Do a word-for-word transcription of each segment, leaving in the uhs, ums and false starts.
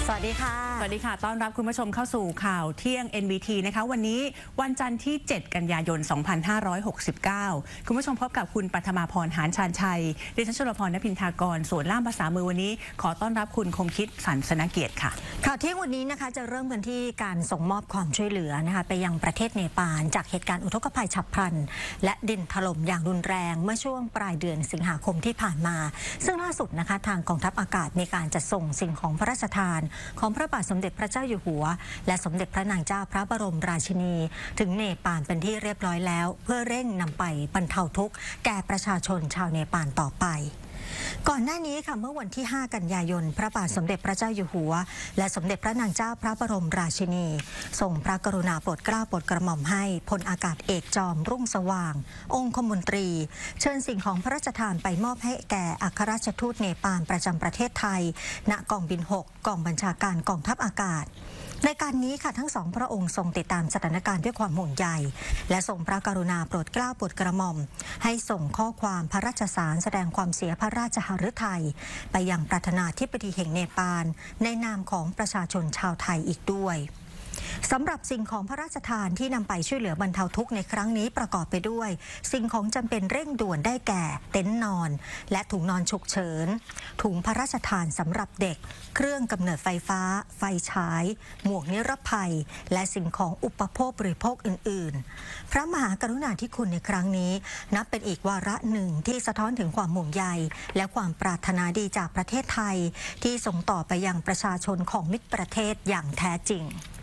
สวัสดีค่ะสวัสดีค่ะต้อนรับคุณผู้ชมเข้าสู่ข่าวเที่ยง เอ็น บี ที นะคะวันนี้วันจันทร์ที่เจ็ดกันยายนสองพันห้าร้อยหกสิบเก้าคุณผู้ชมพบกับคุณปัทมาพรหานชาญชัยดิฉันชลพรณพินทากรส่วนล่ามภาษามือวันนี้ขอต้อนรับคุณคงคิดสันสนเกียรติค่ะข่าวเที่ยงวันนี้นะคะจะเริ่มกันที่การส่งมอบความช่วยเหลือนะคะไปยังประเทศเนปาลจากเหตุการณ์อุทกภัยฉับพลันและดินถล่มอย่างรุนแรงเมื่อช่วงปลายเดือนสิงหาคมที่ผ่านมาซึ่งล่าสุดนะคะทางกองทัพอากาศมีการจัดส่งสิ่งของพระราชทานของพระบาทสมเด็จพระเจ้าอยู่หัวและสมเด็จพระนางเจ้าพระบรมราชินีถึงเนปาลเป็นที่เรียบร้อยแล้วเพื่อเร่งนำไปบรรเทาทุกข์แก่ประชาชนชาวเนปาลต่อไปก่อนหน้านี้ค่ะเมื่อวันที่ห้ากันยายนพระบาทสมเด็จพระเจ้าอยู่หัวและสมเด็จพระนางเจ้าพระบรมราชินีทรงพระกรุณาโปรดเกล้าโปรดกระหม่อมให้พลอากาศเอกจอมรุ่งสว่างองคมนตรีเชิญสิ่งของพระราชทานไปมอบให้แก่อัครราชทูตเนปาลประจำประเทศไทยณกองบินหกกองบัญชาการกองทัพอากาศในการนี้ค่ะทั้งสองพระองค์ทรงติดตามสถานการณ์ด้วยความห่วงใยและทรงพระกรุณาโปรดเกล้าโปรดกระหม่อมให้ส่งข้อความพระราชสารแสดงความเสียพระราชหฤทัยไปยังประธานาธิบดีแห่งเนปาลในนามของประชาชนชาวไทยอีกด้วยสำหรับสิ่งของพระราชทานที่นำไปช่วยเหลือบรรเทาทุกข์ในครั้งนี้ประกอบไปด้วยสิ่งของจำเป็นเร่งด่วนได้แก่เต็นท์นอนและถุงนอนฉุกเฉินถุงพระราชทานสำหรับเด็กเครื่องกำเนิดไฟฟ้าไฟฉายหมวกนิรภัยและสิ่งของอุปโภคบริโภคอื่นๆพระมหากรุณาธิคุณในครั้งนี้นับเป็นอีกวาระหนึ่งที่สะท้อนถึงความห่วงใยและความปรารถนาดีจากประเทศไทยที่ส่งต่อไปยังประชาชนของมิตรประเทศอย่างแท้จริง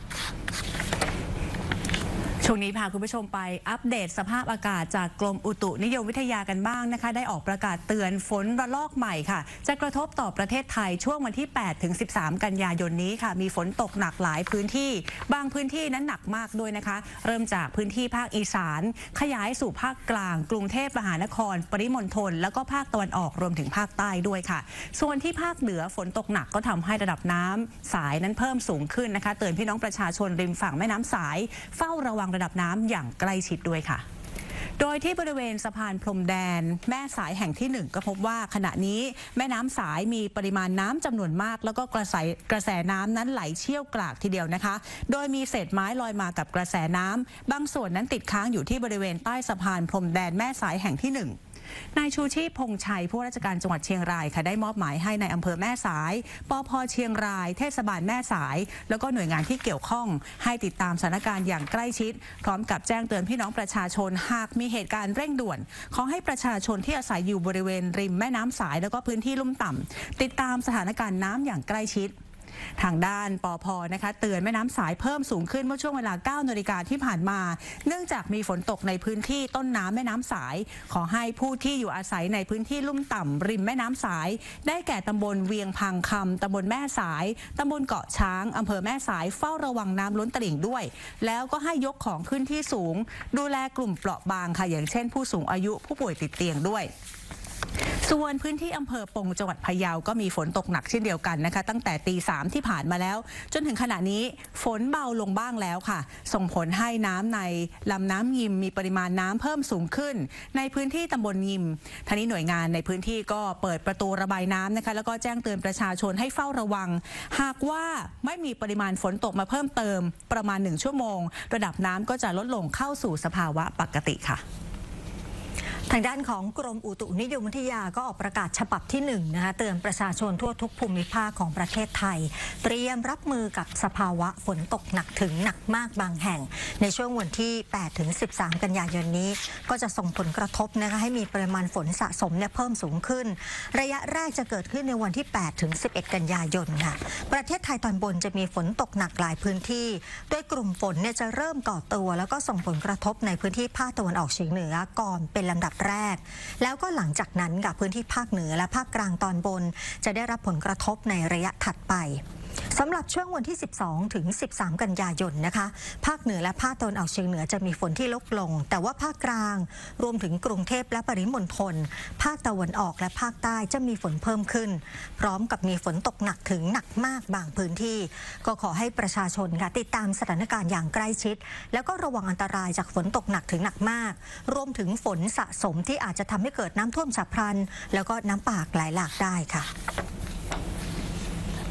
ช่วงนี้พาคุณผู้ชมไปอัปเดตสภาพอากาศจากกรมอุตุนิยมวิทยากันบ้างนะคะได้ออกประกาศเตือนฝนระลอกใหม่ค่ะจะกระทบต่อประเทศไทยช่วงวันที่แปดถึงสิบสามกันยายนนี้ค่ะมีฝนตกหนักหลายพื้นที่บางพื้นที่นั้นหนักมากด้วยนะคะเริ่มจากพื้นที่ภาคอีสานขยายสู่ภาคกลางกรุงเทพมหานครปริมณฑลแล้วก็ภาคตะวันออกรวมถึงภาคใต้ด้วยค่ะส่วนที่ภาคเหนือฝนตกหนักก็ทำให้ระดับน้ำสายนั้นเพิ่มสูงขึ้นนะคะเตือนพี่น้องประชาชนริมฝั่งแม่น้ำสายเฝ้าระวังระดับน้ำอย่างใกล้ชิดด้วยค่ะโดยที่บริเวณสะพานพรมแดนแม่สายแห่งที่หนึ่งก็พบว่าขณะนี้แม่น้ำสายมีปริมาณน้ำจำนวนมากแล้วก็กระแสกระแสน้ำนั้นไหลเชี่ยวกรากทีเดียวนะคะโดยมีเศษไม้ลอยมากับกระแสน้ำบางส่วนนั้นติดค้างอยู่ที่บริเวณใต้สะพานพรมแดนแม่สายแห่งที่หนึ่งนายชูชีพพงษ์ชัยผู้ราชการจังหวัดเชียงรายค่ะได้มอบหมายให้ในอำเภอแม่สายปภ.เชียงรายเทศบาลแม่สายแล้วก็หน่วยงานที่เกี่ยวข้องให้ติดตามสถานการณ์อย่างใกล้ชิดพร้อมกับแจ้งเตือนพี่น้องประชาชนหากมีเหตุการณ์เร่งด่วนขอให้ประชาชนที่อาศัยอยู่บริเวณริมแม่น้ำสายแล้วก็พื้นที่ลุ่มต่ำติดตามสถานการณ์น้ำอย่างใกล้ชิดทางด้านปภ.นะคะเตือนแม่น้ำสายเพิ่มสูงขึ้นเมื่อช่วงเวลาเก้านาฬิกาที่ผ่านมาเนื่องจากมีฝนตกในพื้นที่ต้นน้ำแม่น้ำสายขอให้ผู้ที่อยู่อาศัยในพื้นที่ลุ่มต่ำริมแม่น้ำสายได้แก่ตำบลเวียงพังคำตำบลแม่สายตำบลเกาะช้างอำเภอแม่สายเฝ้าระวังน้ำล้นตลิ่งด้วยแล้วก็ให้ยกของขึ้นที่สูงดูแลกลุ่มเปราะบางค่ะอย่างเช่นผู้สูงอายุผู้ป่วยติดเตียงด้วยส่วนพื้นที่อำเภอปงจังหวัดพะเยาก็มีฝนตกหนักเช่นเดียวกันนะคะตั้งแต่ตีสามที่ผ่านมาแล้วจนถึงขณะนี้ฝนเบาลงบ้างแล้วค่ะส่งผลให้น้ำในลำน้ำยิมมีปริมาณน้ำเพิ่มสูงขึ้นในพื้นที่ตำบลยิมทางนี้หน่วยงานในพื้นที่ก็เปิดประตูระบายน้ำนะคะแล้วก็แจ้งเตือนประชาชนให้เฝ้าระวังหากว่าไม่มีปริมาณฝนตกมาเพิ่มเติมประมาณหนึ่งชั่วโมงระดับน้ำก็จะลดลงเข้าสู่สภาวะปกติค่ะทางด้านของกรมอุตุนิยมวิทยาก็ออกประกาศฉบับที่หนึ่งนะคะเตือนประชาชนทั่วทุกภูมิภาคของประเทศไทยเตรียมรับมือกับสภาวะฝนตกหนักถึงหนักมากบางแห่งในช่วงวันที่แปดถึงสิบสามกันยายนนี้ก็จะส่งผลกระทบนะคะให้มีปริมาณฝนสะสมเนี่ยเพิ่มสูงขึ้นระยะแรกจะเกิดขึ้นในวันที่แปดถึงสิบเอ็ดกันยายนค่ะประเทศไทยตอนบนจะมีฝนตกหนักหลายพื้นที่โดยกลุ่มฝนเนี่ยจะเริ่มก่อตัวแล้วก็ส่งผลกระทบในพื้นที่ภาคตะวันออกเฉียงเหนือก่อนเป็นลำดับแรกแล้วก็หลังจากนั้นกับพื้นที่ภาคเหนือและภาคกลางตอนบนจะได้รับผลกระทบในระยะถัดไปสำหรับช่วงวันที่สิบสองถึงสิบสามกันยายนนะคะภาคเหนือและภาคตะวันออกเฉียงเหนือจะมีฝนที่ลดลงแต่ว่าภาคกลางรวมถึงกรุงเทพและปริมณฑลภาคตะวันออกและภาคใต้จะมีฝนเพิ่มขึ้นพร้อมกับมีฝนตกหนักถึงหนักมากบางพื้นที่ก็ขอให้ประชาชนค่ะติดตามสถานการณ์อย่างใกล้ชิดแล้วก็ระวังอันตรายจากฝนตกหนักถึงหนักมากรวมถึงฝนสะสมที่อาจจะทำให้เกิดน้ำท่วมฉับพลันแล้วก็น้ำป่าไหลหลากได้ค่ะ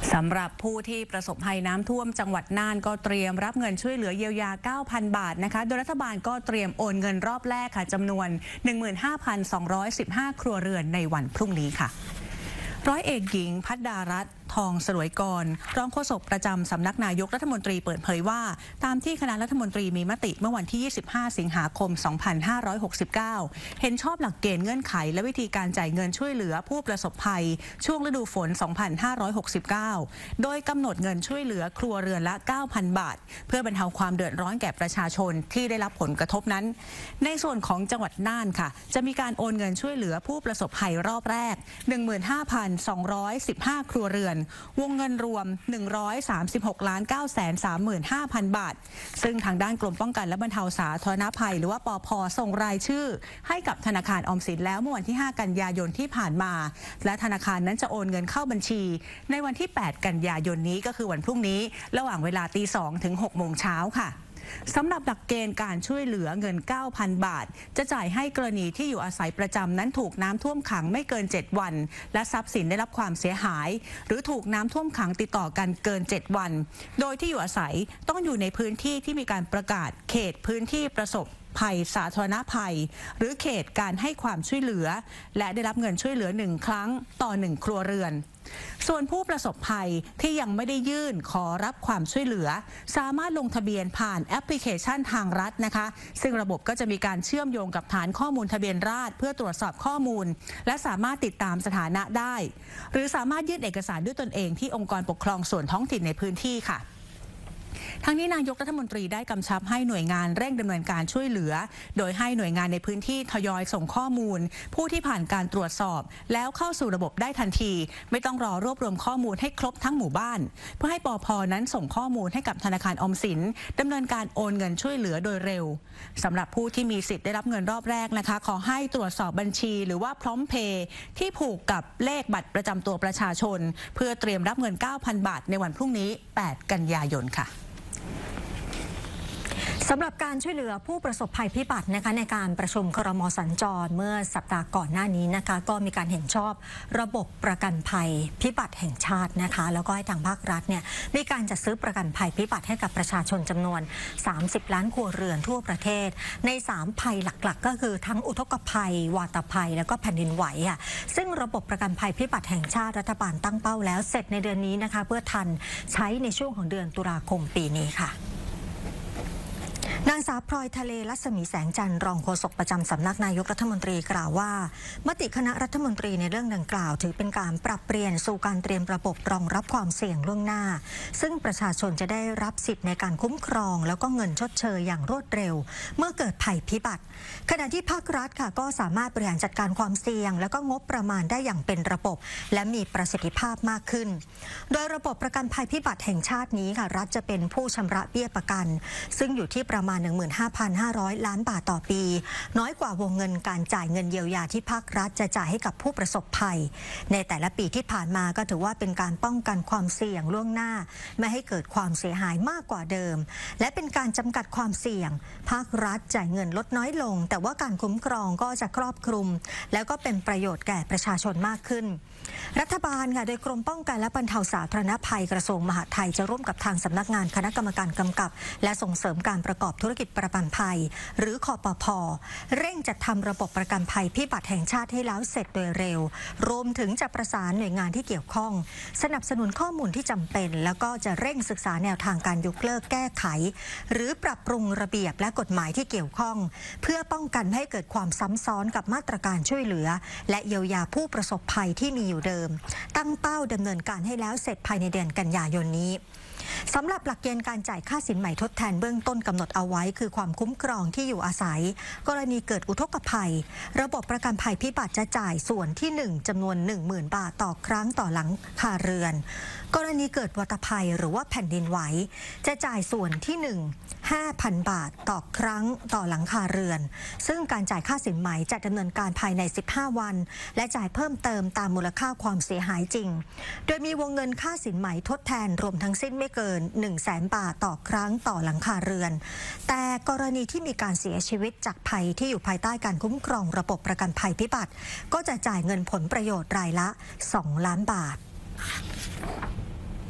สำหรับผู้ที่ประสบภัยน้ำท่วมจังหวัดน่านก็เตรียมรับเงินช่วยเหลือเยียวยา เก้าพัน บาทนะคะโดยรัฐบาลก็เตรียมโอนเงินรอบแรกค่ะจำนวน หนึ่งหมื่นห้าพันสองร้อยสิบห้า ครัวเรือนในวันพรุ่งนี้ค่ะร้อยเอกหญิงพัฒดารัตน์ทองสรวยกรรองโฆษกประจำสำนักนายกรัฐมนตรีเปิดเผยว่าตามที่คณะรัฐมนตรีมีมติเมื่อวันที่ ยี่สิบห้า สิงหาคม สองพันห้าร้อยหกสิบเก้า เห็นชอบหลักเกณฑ์เงื่อนไขและวิธีการจ่ายเงินช่วยเหลือผู้ประสบภัยช่วงฤดูฝน สองพันห้าร้อยหกสิบเก้า โดยกำหนดเงินช่วยเหลือครัวเรือนละ เก้าพัน บาทเพื่อบรรเทาความเดือดร้อนแก่ประชาชนที่ได้รับผลกระทบนั้นในส่วนของจังหวัดน่านค่ะจะมีการโอนเงินช่วยเหลือผู้ประสบภัยรอบแรก หนึ่งหมื่นห้าพันสองร้อยสิบห้า ครัวเรือนวงเงินรวม หนึ่งร้อยสามสิบหกล้านเก้าแสนสามหมื่นห้าพัน บาทซึ่งทางด้านกรมป้องกันและบรรเทาสาธารณภัยหรือว่าปภ.ส่งรายชื่อให้กับธนาคารออมสินแล้วเมื่อวันที่ ห้า กันยายนที่ผ่านมาและธนาคารนั้นจะโอนเงินเข้าบัญชีในวันที่ แปด กันยายนนี้ก็คือวันพรุ่งนี้ระหว่างเวลาตีสองถึงหกโมงเช้าค่ะสำหรับหลักเกณฑ์การช่วยเหลือเงิน เก้าพัน บาทจะจ่ายให้กรณีที่อยู่อาศัยประจำนั้นถูกน้ำท่วมขังไม่เกิน เจ็ด วันและทรัพย์สินได้รับความเสียหายหรือถูกน้ำท่วมขังติดต่อกันเกิน เจ็ด วันโดยที่อยู่อาศัยต้องอยู่ในพื้นที่ที่มีการประกาศเขตพื้นที่ประสบภัยสาธารณภัยหรือเขตการให้ความช่วยเหลือและได้รับเงินช่วยเหลือหนึ่งครั้งต่อหนึ่งครัวเรือนส่วนผู้ประสบภัยที่ยังไม่ได้ยื่นขอรับความช่วยเหลือสามารถลงทะเบียนผ่านแอปพลิเคชันทางรัฐนะคะซึ่งระบบก็จะมีการเชื่อมโยงกับฐานข้อมูลทะเบียนราษฎร์เพื่อตรวจสอบข้อมูลและสามารถติดตามสถานะได้หรือสามารถยื่นเอกสารด้วยตนเองที่องค์กรปกครองส่วนท้องถิ่นในพื้นที่ค่ะทั้งนี้นายกรัฐมนตรีได้กำชับให้หน่วยงานเร่งดำเนินการช่วยเหลือโดยให้หน่วยงานในพื้นที่ทยอยส่งข้อมูลผู้ที่ผ่านการตรวจสอบแล้วเข้าสู่ระบบได้ทันทีไม่ต้องรอรวบรวมข้อมูลให้ครบทั้งหมู่บ้านเพื่อให้ปภ.นั้นส่งข้อมูลให้กับธนาคารออมสินดำเนินการโอนเงินช่วยเหลือโดยเร็วสำหรับผู้ที่มีสิทธิ์ได้รับเงินรอบแรกนะคะขอให้ตรวจสอบบัญชีหรือว่าพร้อมเพย์ที่ผูกกับเลขบัตรประจำตัวประชาชนเพื่อเตรียมรับเงิน เก้าพัน บาทในวันพรุ่งนี้ แปด กันยายนค่ะสำหรับการช่วยเหลือผู้ประสบภัยพิบัตินะคะในการประชุมครม.สัญจรเมื่อสัปดาห์ก่อนหน้านี้นะคะก็มีการเห็นชอบระบบประกันภัยพิบัติแห่งชาตินะคะแล้วก็ให้ทางภาครัฐเนี่ยมีการจัดซื้อประกันภัยพิบัติให้กับประชาชนจำนวนสามสิบล้านครัวเรือนทั่วประเทศในสามภัยหลักๆก็คือทั้งอุทกภัยวาตภัยแล้วก็แผ่นดินไหวค่ะซึ่งระบบประกันภัยพิบัติแห่งชาติรัฐบาลตั้งเป้าแล้วเสร็จในเดือนนี้นะคะเพื่อทันใช้ในช่วงของเดือนตุลาคมปีนี้ค่ะนางสาวพลอยทะเลรัศมีแสงจันทร์รองโฆษกประจำสำนักนายกรัฐมนตรีกล่าวว่ามติคณะรัฐมนตรีในเรื่องดังกล่าวถือเป็นการปรับเปลี่ยนสู่การเตรียมระบบรองรับความเสี่ยงล่วงหน้าซึ่งประชาชนจะได้รับสิทธิ์ในการคุ้มครองแล้วก็เงินชดเชยอย่างรวดเร็วเมื่อเกิดภัยพิบัติขณะที่ภาครัฐค่ะก็สามารถบริหารจัดการความเสี่ยงแล้วก็งบประมาณได้อย่างเป็นระบบและมีประสิทธิภาพมากขึ้นโดยระบบประกันภัยพิบัติแห่งชาตินี้ค่ะรัฐจะเป็นผู้ชำระเบี้ยประกันซึ่งอยู่ที่ประมาณ หนึ่งหมื่นห้าพันห้าร้อย ล้านบาทต่อปีน้อยกว่าวงเงินการจ่ายเงินเยียวยาที่ภาครัฐจะจ่ายให้กับผู้ประสบภัยในแต่ละปีที่ผ่านมาก็ถือว่าเป็นการป้องกันความเสี่ยงล่วงหน้าไม่ให้เกิดความเสียหายมากกว่าเดิมและเป็นการจำกัดความเสี่ยงภาครัฐจ่ายเงินลดน้อยลงแต่ว่าการคุ้มครองก็จะครอบคลุมแล้วก็เป็นประโยชน์แก่ประชาชนมากขึ้นรัฐบาลค่ะโดยกรมป้องกันและบรรเทาสาธารณภัยกระทรวงมหาดไทยจะร่วมกับทางสำนักงานคณะกรรมการกำกับและส่งเสริมการประกอบธุรกิจประกันภัยหรือคปภ.เร่งจัดทำระบบประกันภัยพิบัติแห่งชาติให้แล้วเสร็จโดยเร็วรวมถึงจะประสานหน่วยงานที่เกี่ยวข้องสนับสนุนข้อมูลที่จำเป็นแล้วก็จะเร่งศึกษาแนวทางการยกเลิกแก้ไขหรือปรับปรุงระเบียบและกฎหมายที่เกี่ยวข้องเพื่อป้องกันไม่ให้เกิดความซ้ำซ้อนกับมาตรการช่วยเหลือและเยียวยาผู้ประสบภัยที่มีอยู่เดิมตั้งเป้าดำเนินการให้แล้วเสร็จภายในเดือนกันยายนนี้สำหรับหลักเกณฑ์การจ่ายค่าสินใหม่ทดแทนเบื้องต้นกำหนดเอาไว้คือความคุ้มครองที่อยู่อาศัยกรณีเกิดอุทกภัยระบบประกันภัยพิบัติจะจ่ายส่วนที่หนึ่งจำนวน หนึ่งหมื่น บาทต่อครั้งต่อหลังคาเรือนกรณีเกิดวัตภัยหรือว่าแผ่นดินไหวจะจ่ายส่วนที่หนึ่ง ห้าพัน บาทต่อครั้งต่อหลังคาเรือนซึ่งการจ่ายค่าสินไหมจะดำเนินการภายในสิบห้าวันและจ่ายเพิ่มเติมตามมูลค่าความเสียหายจริงโดยมีวงเงินค่าสินไหมทดแทนรวมทั้งสิ้นไม่เกิน หนึ่งแสน บาทต่อครั้งต่อหลังคาเรือนแต่กรณีที่มีการเสียชีวิตจากภัยที่อยู่ภายใต้การคุ้มครองระบบประกันภัยพิบัติก็จะจ่ายเงินผลประโยชน์รายละสองล้านบาท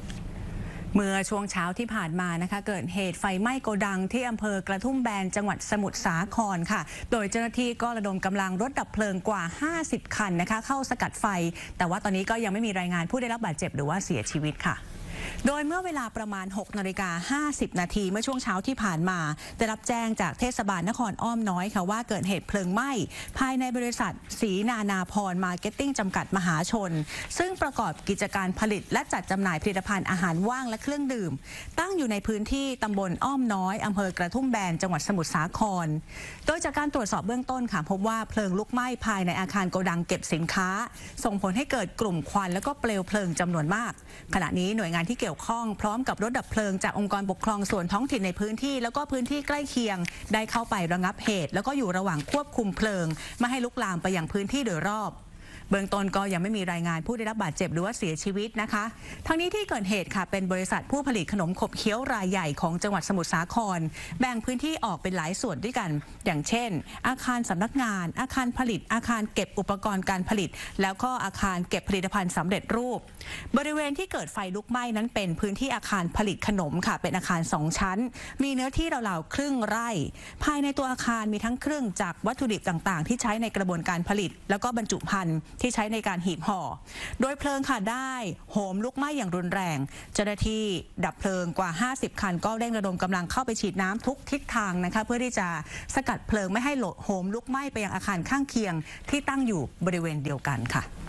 เมื่อช่วงเช้าที่ผ่านมานะคะเกิดเหตุไฟไหม้โกดังที่อำเภอกระทุ่มแบนจังหวัดสมุทรสาครค่ะโดยเจ้าหน้าที่ก็ระดมกำลังรถดับเพลิงกว่าห้าสิบคันนะคะเข้าสกัดไฟแต่ว่าตอนนี้ก็ยังไม่มีรายงานผู้ได้รับบาดเจ็บหรือว่าเสียชีวิตค่ะโดยเมื่อเวลาประมาณหกนาฬิกาห้าสิบนาทีเมื่อช่วงเช้าที่ผ่านมาได้รับแจ้งจากเทศบาลนครอ้อมน้อยค่ะว่าเกิดเหตุเพลิงไหม้ภายในบริษัทศรีนานาพรมาร์เก็ตติ้งจำกัดมหาชนซึ่งประกอบกิจการผลิตและจัดจำหน่ายผลิตภัณฑ์อาหารว่างและเครื่องดื่มตั้งอยู่ในพื้นที่ตำบลอ้อมน้อยอำเภอกระทุ่มแบนจังหวัดสมุทรสาครโดยจากการตรวจสอบเบื้องต้นค่ะพบว่าเพลิงลุกไหม้ภายในอาคารโกดังเก็บสินค้าส่งผลให้เกิดกลุ่มควันและก็เปลวเพลิงจำนวนมากขณะนี้หน่วยงานที่เกี่ยวข้องพร้อมกับรถดับเพลิงจากองค์กรปกครองส่วนท้องถิ่นในพื้นที่แล้วก็พื้นที่ใกล้เคียงได้เข้าไประงับเหตุแล้วก็อยู่ระหว่างควบคุมเพลิงไม่ให้ลุกลามไปยังพื้นที่โดยรอบเบื้องต้นก็ยังไม่มีรายงานผู้ได้รับบาดเจ็บหรือว่าเสียชีวิตนะคะทั้งนี้ที่เกิดเหตุค่ะเป็นบริษัทผู้ผลิตขนมขบเคี้ยวรายใหญ่ของจังหวัดสมุทรสาครแบ่งพื้นที่ออกเป็นหลายส่วนด้วยกันอย่างเช่นอาคารสำนักงานอาคารผลิตอาคารเก็บอุปกรณ์การผลิตแล้วก็อาคารเก็บผลิตภัณฑ์สำเร็จรูปบริเวณที่เกิดไฟลุกไหม้นั้นเป็นพื้นที่อาคารผลิตขนมค่ะเป็นอาคารสองชั้นมีเนื้อที่ราวๆครึ่งไร่ภายในตัวอาคารมีทั้งเครื่องจักรวัตถุดิบต่างๆที่ใช้ในกระบวนการผลิตแล้วก็บรรจุภัณฑ์ที่ใช้ในการหีบห่อโดยเพลิงค่ะได้โหมลุกไหม้อย่างรุนแรงเจ้าหน้าที่ดับเพลิงกว่าห้าสิบคันก็เร่งระดมกำลังเข้าไปฉีดน้ำทุกทิศทางนะคะเพื่อที่จะสกัดเพลิงไม่ให้โหมลุกไหม้ไปยังอาคารข้างเคียงที่ตั้งอยู่บริเวณเดียวกันค่ะ